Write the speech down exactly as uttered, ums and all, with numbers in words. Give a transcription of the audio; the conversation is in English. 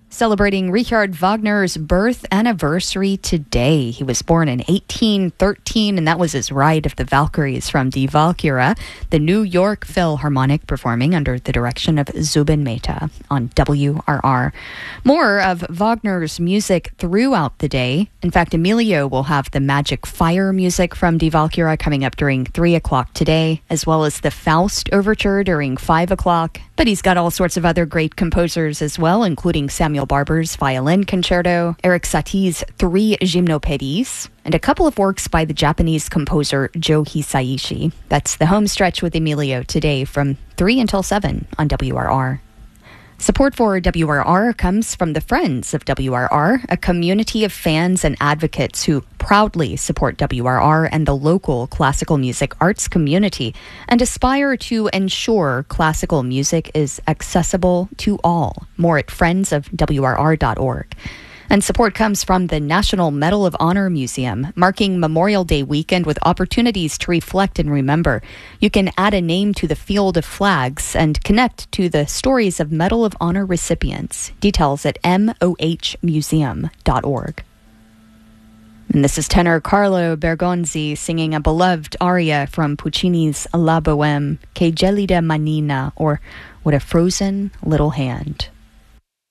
Celebrating Richard Wagner's birth anniversary today. He was born in eighteen thirteen, and that was his Ride of the Valkyries from Die Walküre, the New York Philharmonic, performing under the direction of Zubin Mehta on W R R. More of Wagner's music throughout the day. In fact, Emilio will have the Magic Fire music from Die Walküre coming up during three o'clock today, as well as the Faust Overture during five o'clock. But he's got all sorts of other great composers as well, including Samuel Barber's Violin Concerto, Erik Satie's Three Gymnopédies, and a couple of works by the Japanese composer Joe Hisaishi. That's the home stretch with Emilio today from three until seven on W R R. Support for W R R comes from the Friends of W R R, a community of fans and advocates who proudly support W R R and the local classical music arts community and aspire to ensure classical music is accessible to all. More at friends of W R R dot org. And support comes from the National Medal of Honor Museum, marking Memorial Day weekend with opportunities to reflect and remember. You can add a name to the field of flags and connect to the stories of Medal of Honor recipients. Details at m o h museum dot org. And this is tenor Carlo Bergonzi singing a beloved aria from Puccini's La Bohème, Che gelida manina, or What a Frozen Little Hand.